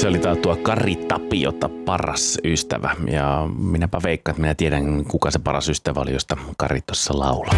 Se oli tuo Kari Tapiota paras ystävä. Ja minäpä veikkaan, että minä tiedän, kuka se paras ystävä oli, josta Kari tuossa laulaa.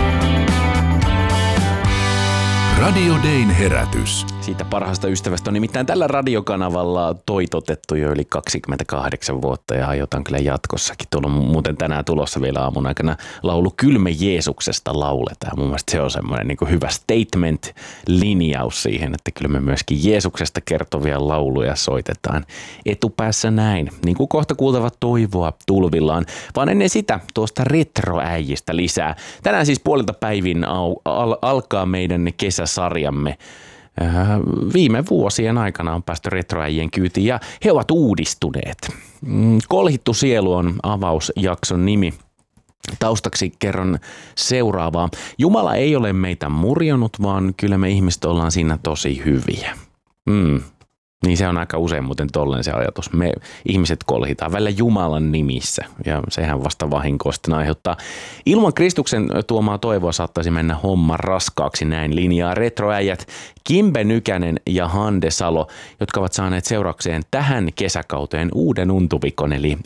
Radio Dayn herätys. Siitä parhaasta ystävästä on nimittäin tällä radiokanavalla toitotettu jo yli 28 vuotta ja aiotaan kyllä jatkossakin. Tuolla on muuten tänään tulossa vielä aamun aikana laulu Kylme Jeesuksesta lauletaan. Mun mielestä se on semmoinen niin kuin hyvä statement-linjaus siihen, että kyllä me myöskin Jeesuksesta kertovia lauluja soitetaan etupäässä näin. Niin kuin kohta kuultavat toivoa tulvillaan, vaan ennen sitä tuosta retroäijistä lisää. Tänään siis puolilta päivin alkaa meidän kesäsarjamme. Viime vuosien aikana on päästy retroäijien kyytiin ja he ovat uudistuneet. Kolhittu sielu on avausjakson nimi. Taustaksi kerron seuraavaa. Jumala ei ole meitä murjonut, vaan kyllä me ihmiset ollaan siinä tosi hyviä. Niin se on aika usein muuten tolleen se ajatus. Me ihmiset kolhitaan välillä Jumalan nimissä ja sehän vasta vahinkoa sitten aiheuttaa. Ilman Kristuksen tuomaa toivoa saattaisi mennä homma raskaaksi, näin linjaa retroäijät Kimbe Nykänen ja Hande Salo, jotka ovat saaneet seuraukseen tähän kesäkauteen uuden untuvikon eli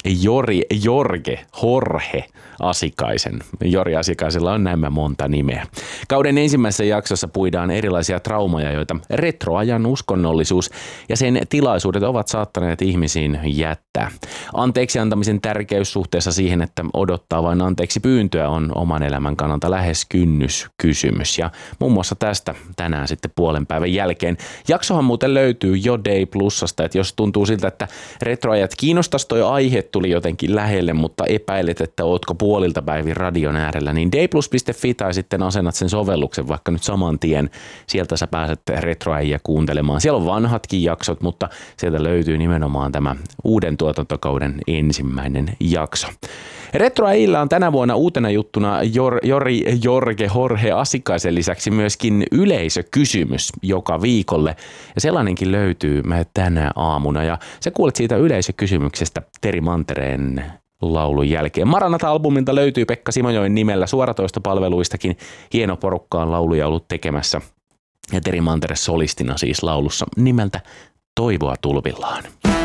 Jorge Asikaisen. Jori Asikaisella on näemmä monta nimeä. Kauden ensimmäisessä jaksossa puidaan erilaisia traumaja, joita retroajan uskonnollisuus ja sen tilaisuudet ovat saattaneet ihmisiin jättää. Anteeksi antamisen tärkeys suhteessa siihen, että odottaa vain anteeksi pyyntöä on oman elämän kannalta lähes kynnyskysymys. Ja muun muassa tästä tänään sitten puolen päivän jälkeen. Jaksohan muuten löytyy jo Day Plusasta, että jos tuntuu siltä, että retroajat kiinnostaisi toi aihe tuli jotenkin lähelle, mutta epäilet, että ootko puolilta päivin radion äärellä, niin dayplus.fi tai sitten asennat sen sovelluksen vaikka nyt saman tien. Sieltä sä pääset retroäjiä kuuntelemaan. Siellä on vanhatkin jaksot, mutta sieltä löytyy nimenomaan tämä uuden tuotantokauden ensimmäinen jakso. Retroäjillä on tänä vuonna uutena juttuna Jorge Asikaisen lisäksi myöskin yleisökysymys joka viikolle. Ja sellainenkin löytyy tänä aamuna. Ja sä kuulet siitä yleisökysymyksestä Teri Mantereen laulun jälkeen. Maranata-albumilta löytyy Pekka Simojoen nimellä suoratoistopalveluistakin. Hieno porukka on lauluja ollut tekemässä. Ja Teri Mantere solistina siis laulussa nimeltä Toivoa tulvillaan.